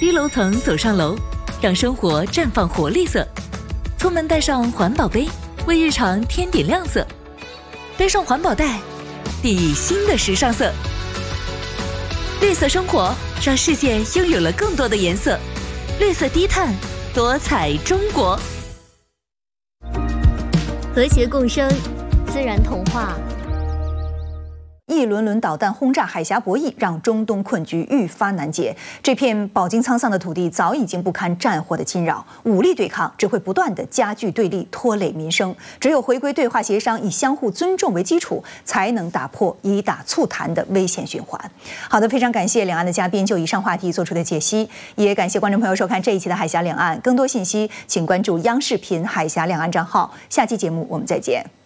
低楼层走上楼，让生活绽放活力色。出门带上环保杯，为日常添点亮色。背上环保袋，熠熠新的时尚色。绿色生活让世界拥有了更多的颜色。绿色低碳，多彩中国。 和谐共生，自然童话。 一轮轮导弹轰炸海峡博弈，让中东困局愈发难解。这片饱经沧桑的土地早已经不堪战火的侵扰，武力对抗只会不断地加剧对立，拖累民生。只有回归对话协商，以相互尊重为基础，才能打破以打促谈的危险循环。好的，非常感谢两岸的嘉宾就以上话题做出的解析，也感谢观众朋友收看这一期的海峡两岸。更多信息请关注央视频海峡两岸账号。下期节目我们再见。